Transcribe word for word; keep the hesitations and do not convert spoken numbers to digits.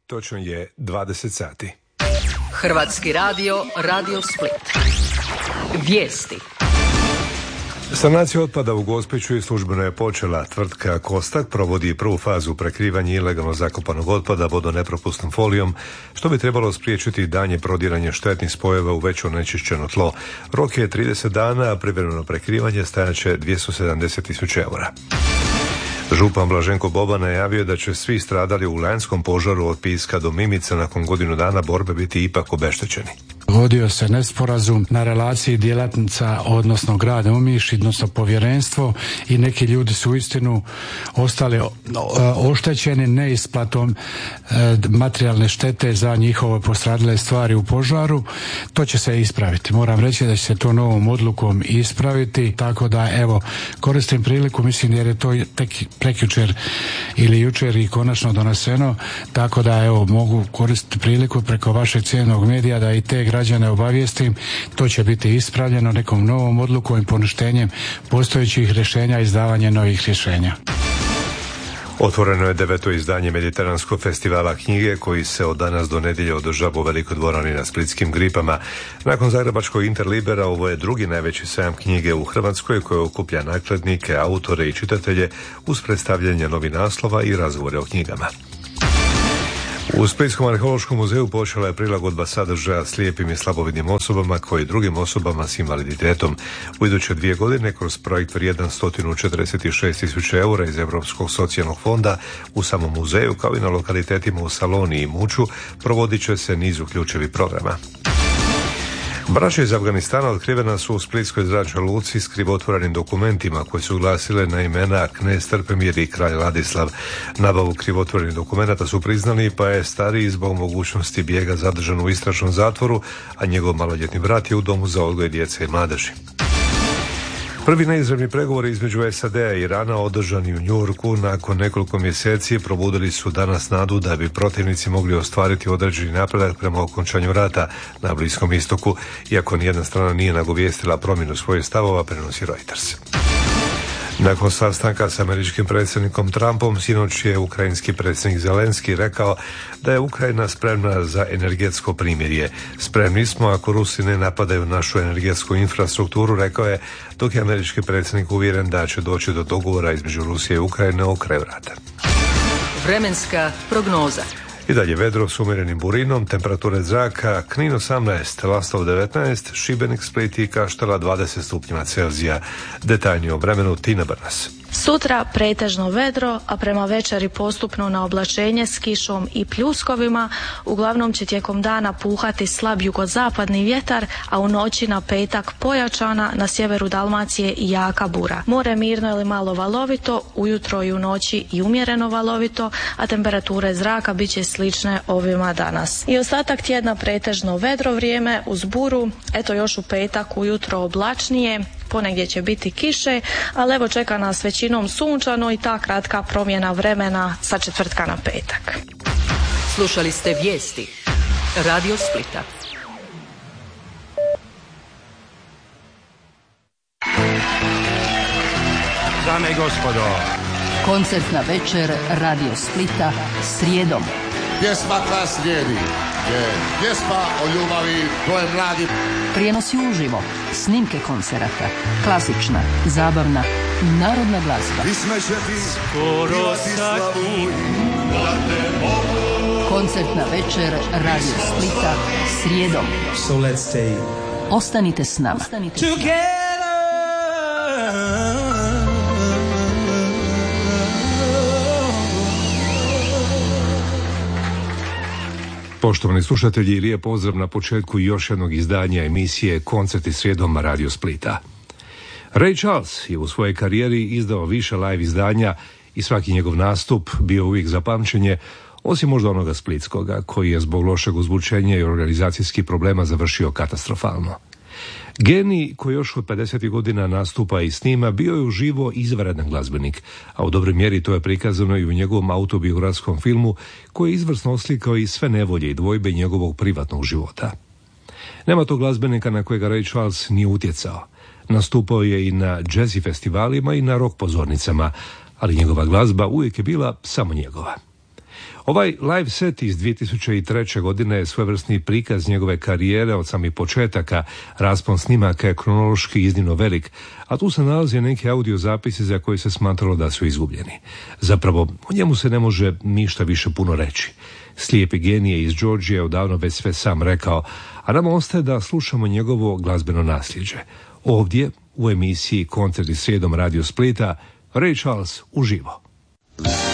Točno je dvadeset sati. Hrvatski radio, Radio Split. Vijesti. Sanacija otpada u Gospiću i službeno je počela. Tvrtka Kostak provodi prvu fazu prekrivanja ilegalno zakopanog otpada vodonepropusnom folijom, što bi trebalo spriječiti daljnje prodiranje štetnih spojeva u već onečišćeno tlo. Rok je trideset dana, a privremeno prekrivanje stajaće dvjesto sedamdeset tisuća eura. Župan Blaženko Boban najavio da će svi stradali u lanjskom požaru od Piska do Mimica nakon godinu dana borbe biti ipak obeštećeni. Vodio se nesporazum na relaciji djelatnica, odnosno grada Omiš, odnosno povjerenstvo, i neki ljudi su uistinu ostali oštećeni neisplatom materijalne štete za njihove postradale stvari u požaru. To će se ispraviti. Moram reći da će se to novom odlukom ispraviti, tako da evo, koristim priliku, mislim jer je to tek prekjučer ili jučer i konačno doneseno, tako da evo mogu koristiti priliku preko vašeg cijenjenog medija da i te građane obavijestim. To će biti ispravljeno nekom novom odlukom i poništenjem postojećih rješenja i izdavanje novih rješenja. Otvoreno je deveto izdanje Mediteranskog festivala knjige koji se od danas do nedjelje održava u Velikoj dvorani na Splitskim Gripama. Nakon zagrebačkog Interlibera ovo je drugi najveći sajam knjige u Hrvatskoj koji okuplja nakladnike, autore i čitatelje uz predstavljanje novih naslova i razgovore o knjigama. U Splitskom arheološkom muzeju počela je prilagodba sadržaja slijepim i slabovidnim osobama kao i drugim osobama s invaliditetom. U iduće dvije godine kroz projekt vrijedan sto četrdeset šest tisuća eura iz Europskog socijalnog fonda u samom muzeju kao i na lokalitetima u Saloni i Muču provodit će se niz uključivih programa. Braća iz Afganistana otkrivena su u Splitskoj zračnoj luci s krivotvorenim dokumentima koji su glasile na imena knez Trpemir i kralj Ladislav. Nabavu krivotvorenih dokumenata su priznali, pa je stariji zbog mogućnosti bijega zadržan u istražnom zatvoru, a njegov maloljetni brat je u domu za odgoj djece i mladeži. Prvi neizravni pregovori između S A D-a i Irana održani u Njujorku nakon nekoliko mjeseci probudili su danas nadu da bi protivnici mogli ostvariti određeni napredak prema okončanju rata na Bliskom istoku, iako nijedna strana nije nagovijestila promjenu svojih stavova, prenosi Reuters. Nakon sastanka s američkim predsjednikom Trumpom, sinoć je ukrajinski predsjednik Zelenski rekao da je Ukrajina spremna za energetsko primirje. Spremni smo ako Rusi ne napadaju našu energetsku infrastrukturu, rekao je, dok je američki predsjednik uvjeren da će doći do dogovora između Rusije i Ukrajine o kraju rata. Vremenska prognoza. I dalje vedro s umjerenim burinom, temperature zraka, Knin osamnaest, Lastov devetnaest, Šibenik, Split i Kaštela dvadeset stupnjeva Celzija. Detaljnije o vremenu Tina Brnas. Sutra pretežno vedro, a prema večeri postupno na oblačenje s kišom i pljuskovima. Uglavnom će tijekom dana puhati slab jugozapadni vjetar, a u noći na petak pojačana, na sjeveru Dalmacije i jaka bura. More mirno ili malo valovito, ujutro i u noći i umjereno valovito, a temperature zraka bit će slične ovima danas. I ostatak tjedna pretežno vedro vrijeme uz buru, eto još u petak ujutro oblačnije, ponegdje će biti kiše, ali evo čeka nas većinom sunčano i ta kratka promjena vremena sa četvrtka na petak. Slušali ste vijesti Radio Splita. Dame i gospodo, koncertna večer Radio Splita srijedom. Pjesma koja slijedi je pjesma o ljubavi koje mladi. Prijenosi uživo, snimke koncerata, klasična, zabavna i narodna glazba. Skoro sad koncertna večer Radio Splita srijedom. So let's stay. Ostanite s nama. Ostanite s nama. Poštovani slušatelji, lijep pozdrav na početku još jednog izdanja emisije Koncerti srijedom Radio Splita. Ray Charles je u svojoj karijeri izdao više live izdanja i svaki njegov nastup bio uvijek za pamćenje, osim možda onoga splitskoga, koji je zbog lošeg uzvučenja i organizacijskih problema završio katastrofalno. Genij, koji još od pedesetih godina nastupa i snima, bio je uživo izvanredan glazbenik, a u dobroj mjeri to je prikazano i u njegovom autobiografskom filmu, koji je izvrsno oslikao i sve nevolje i dvojbe njegovog privatnog života. Nema tog glazbenika na kojega Ray Charles nije utjecao. Nastupao je i na jazzy festivalima i na rock pozornicama, ali njegova glazba uvijek je bila samo njegova. Ovaj live set iz dvije tisuće treće. godine je svojevrsni prikaz njegove karijere od samih početaka. Raspon snimaka je kronološki iznimno velik, a tu se nalaze neki audio zapisi za koje se smatralo da su izgubljeni. Zapravo, o njemu se ne može ništa više puno reći. Slijepi genije iz Georgije je odavno već sve sam rekao, a nama ostaje da slušamo njegovo glazbeno nasljeđe. Ovdje, u emisiji Koncerti srijedom Radio Splita, Ray Charles uživo.